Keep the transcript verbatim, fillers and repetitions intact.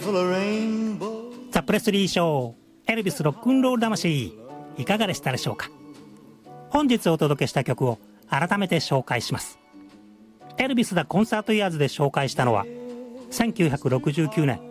ザ・プレスリーショー、エルビスロックンロール魂、いかがでしたでしょうか。本日お届けした曲を改めて紹介します。エルビス・ザ・コンサート・イヤーズで紹介したのはせんきゅうひゃくろくじゅうきゅうねん